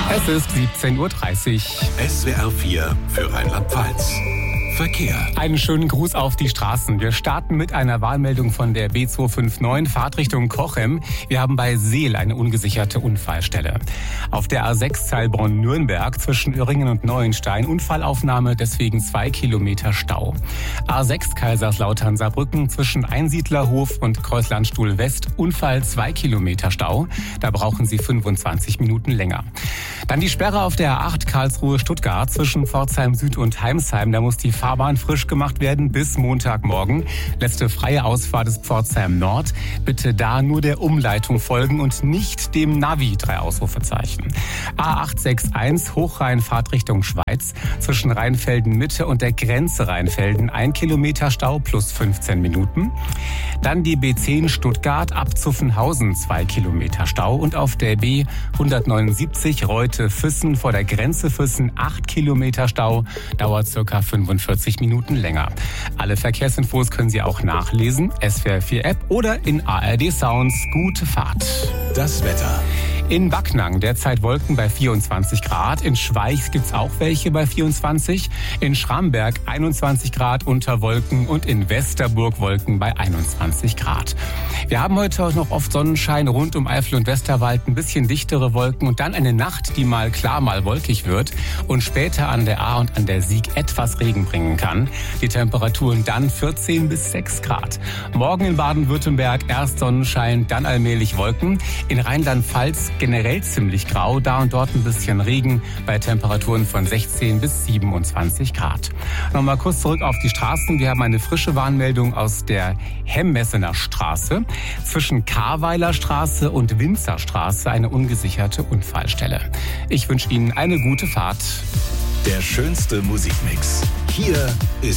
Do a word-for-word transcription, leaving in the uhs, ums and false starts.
Es ist siebzehn Uhr dreißig. S W R vier für Rheinland-Pfalz. Verkehr. Einen schönen Gruß auf die Straßen. Wir starten mit einer Warnmeldung von der B zwei fünf neun, Fahrtrichtung Cochem. Wir haben bei Seel eine ungesicherte Unfallstelle. Auf der A sechs Zeilbronn-Nürnberg zwischen Öhringen und Neuenstein Unfallaufnahme, deswegen zwei Kilometer Stau. A sechs Kaiserslautern-Saarbrücken zwischen Einsiedlerhof und Kreuzlandstuhl West Unfall, zwei Kilometer Stau. Da brauchen Sie fünfundzwanzig Minuten länger. Dann die Sperre auf der A acht Karlsruhe-Stuttgart zwischen Pforzheim Süd und Heimsheim. Da muss die Fahrbahn frisch gemacht werden bis Montagmorgen. Letzte freie Ausfahrt ist Pforzheim Nord. Bitte da nur der Umleitung folgen und nicht dem Navi, drei Ausrufezeichen. A acht sechs eins Hochrhein Fahrtrichtung Schweiz zwischen Rheinfelden Mitte und der Grenze Rheinfelden ein Kilometer Stau plus fünfzehn Minuten. Dann die B zehn Stuttgart ab Zuffenhausen zwei Kilometer Stau und auf der B hundertneunundsiebzig Reute Füssen vor der Grenze Füssen acht Kilometer Stau, dauert circa fünfundvierzig Minuten länger. Alle Verkehrsinfos können Sie auch nachlesen, S W R vier App oder in A R D Sounds. Gute Fahrt. Das Wetter. In Backnang derzeit Wolken bei vierundzwanzig Grad. In Schweich gibt's auch welche bei vierundzwanzig. In Schramberg einundzwanzig Grad unter Wolken und in Westerburg Wolken bei einundzwanzig Grad. Wir haben heute auch noch oft Sonnenschein rund um Eifel und Westerwald, ein bisschen dichtere Wolken und dann eine Nacht, die mal klar, mal wolkig wird und später an der A und an der Sieg etwas Regen bringen kann. Die Temperaturen dann vierzehn bis sechs Grad. Morgen in Baden-Württemberg erst Sonnenschein, dann allmählich Wolken. In Rheinland-Pfalz generell ziemlich grau, da und dort ein bisschen Regen bei Temperaturen von sechzehn bis siebenundzwanzig Grad. Nochmal kurz zurück auf die Straßen. Wir haben eine frische Warnmeldung aus der Hemmessener Straße. Zwischen Karweiler Straße und Winzerstraße eine ungesicherte Unfallstelle. Ich wünsche Ihnen eine gute Fahrt. Der schönste Musikmix. Hier ist